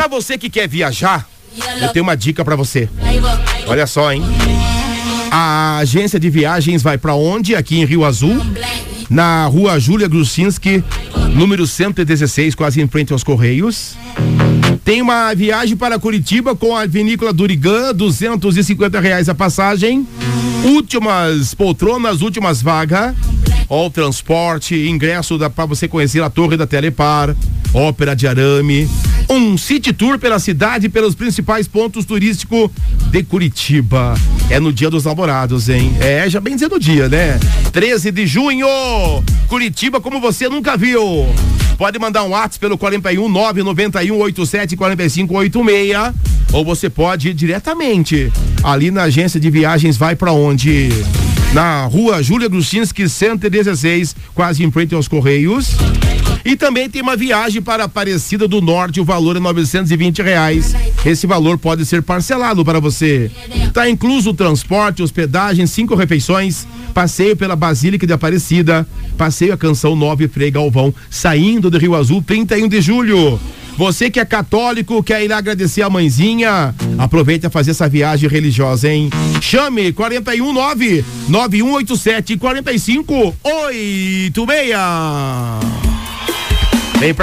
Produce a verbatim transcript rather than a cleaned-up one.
Pra você que quer viajar, eu tenho uma dica pra você. Olha só, hein? A agência de viagens vai pra onde? Aqui em Rio Azul, na rua Júlia Grusinski, número cento e dezesseis, quase em frente aos Correios. Tem uma viagem para Curitiba com a vinícola Durigan, duzentos e cinquenta reais a passagem. Últimas poltronas, últimas vagas. Ó, o transporte, ingresso da, para você conhecer a Torre da Telepar, Ópera de Arame. Um city tour pela cidade, pelos principais pontos turísticos de Curitiba. É no Dia dos Namorados, hein? É, já bem dizendo o dia, né? treze de junho, Curitiba como você nunca viu. Pode mandar um WhatsApp pelo quarenta e um, nove nove um, oito sete, quarenta e cinco, oitenta e seis. Ou você pode ir diretamente ali na agência de viagens. Vai pra onde? Na rua Júlia Grusinski, cento e dezesseis, quase em frente aos Correios. E também tem uma viagem para Aparecida do Norte, o valor é novecentos e vinte reais. Esse valor pode ser parcelado para você. Tá incluso o transporte, hospedagem, cinco refeições, passeio pela Basílica de Aparecida, passeio a Canção Nova e Frei Galvão, saindo do Rio Azul, trinta e um de julho. Você que é católico, quer ir lá agradecer a mãezinha, aproveita fazer essa viagem religiosa, hein? Chame quarenta e um, nove nove um oito sete, quarenta e cinco, oitenta e seis.